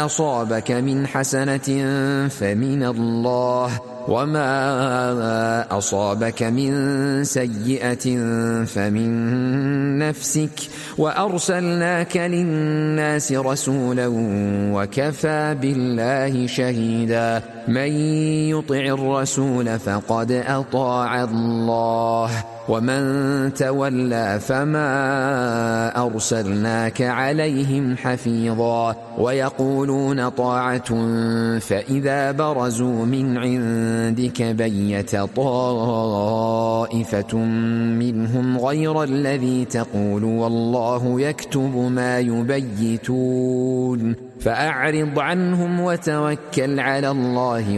أصابك من حسنة فمن الله، وما أصابك من سيئة فمن نفسك، وأرسلناك للناس رسولا وكفى بالله شهيدا. من يطع الرسول فقد أطاع الله، ومن تولى فما أرسلناك عليهم حفيظا. ويقولون طاعة فإذا برزوا من عندك بيت طائفة منهم غير الذي تقول والله يكتب ما يبيتون، فأعرض عنهم وتوكل على الله